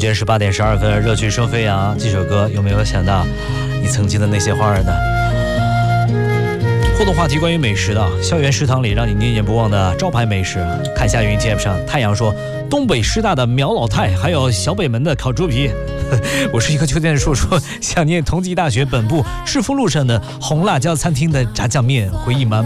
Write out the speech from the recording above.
间是8点12分，热曲生飞扬。这首歌有没有想到你曾经的那些花儿呢？互动话题关于美食的，校园食堂里让你念念不忘的招牌美食。看下云 TF 上，太阳说东北师大的苗老太，还有小北门的烤猪皮。我是一个秋天的叔叔，想念同济大学本部赤峰路上的红辣椒餐厅的炸酱面，回忆满满。